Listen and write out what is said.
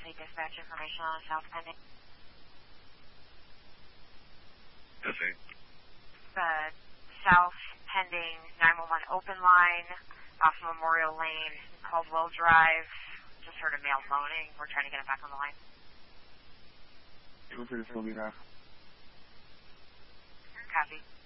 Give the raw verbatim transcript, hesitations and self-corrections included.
Need dispatch information on a south pending. Yes, sir. The south pending nine one one open line off Memorial Lane, Caldwell Drive. Just heard a male phoning. We're trying to get him back on the line. Feel free to fill me out. Copy.